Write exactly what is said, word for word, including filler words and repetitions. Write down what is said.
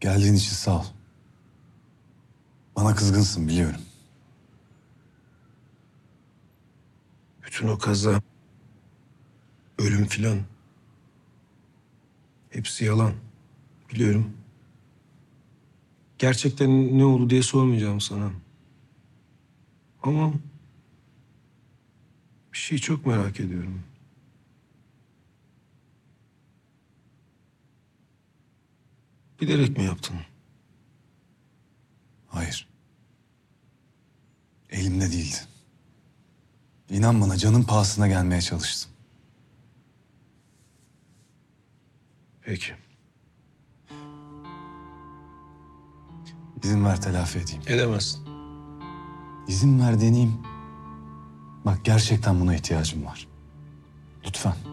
Geldiğin için sağ ol. Bana kızgınsın biliyorum. Bütün o kaza, ölüm filan hepsi yalan. Biliyorum. Gerçekten ne oldu diye sormayacağım sana. Ama bir şeyi çok merak ediyorum. Bilerek mi yaptın? Hayır. Elimde değildi. İnan bana canın pahasına gelmeye çalıştım. Peki. İzin ver telafi edeyim. Edemezsin. İzin ver deneyeyim. Bak gerçekten buna ihtiyacım var. Lütfen.